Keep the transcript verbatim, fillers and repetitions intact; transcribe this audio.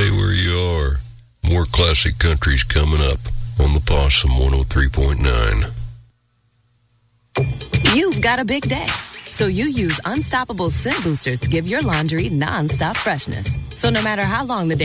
Stay where you are. More classic country's coming up on the Possum one oh three point nine. You've got a big day, so you use Unstoppable Scent Boosters to give your laundry non-stop freshness. So no matter how long the day